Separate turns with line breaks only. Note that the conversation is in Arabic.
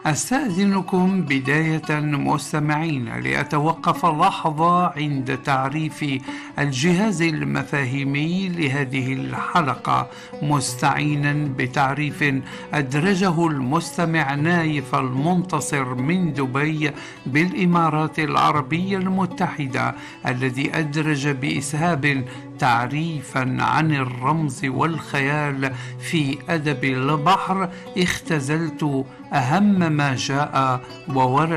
أستأذنكم بداية مستمعين لأتوقف لحظة عند تعريف الجهاز المفاهيمي لهذه الحلقة، مستعينا بتعريف أدرجه المستمع نايف المنتصر من دبي بالإمارات العربية المتحدة، الذي أدرج بإسهاب تعريفا عن الرمز والخيال في أدب البحر. اختزلت أهم ما جاء وورد